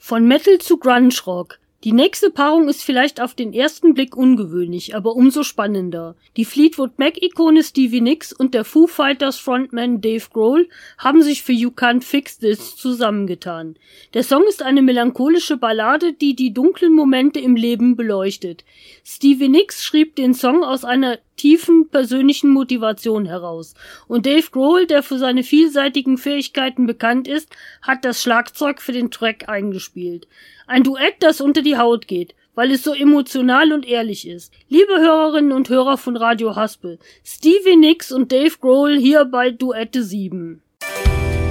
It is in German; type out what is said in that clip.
Von Metal zu Grunge Rock. Die nächste Paarung ist vielleicht auf den ersten Blick ungewöhnlich, aber umso spannender. Die Fleetwood Mac-Ikone Stevie Nicks und der Foo Fighters Frontman Dave Grohl haben sich für You Can't Fix This zusammengetan. Der Song ist eine melancholische Ballade, die die dunklen Momente im Leben beleuchtet. Stevie Nicks schrieb den Song aus einer tiefen persönlichen Motivation heraus. Und Dave Grohl, der für seine vielseitigen Fähigkeiten bekannt ist, hat das Schlagzeug für den Track eingespielt. Ein Duett, das unter die Haut geht, weil es so emotional und ehrlich ist. Liebe Hörerinnen und Hörer von Radio Haspel, Stevie Nicks und Dave Grohl hier bei Duette 7.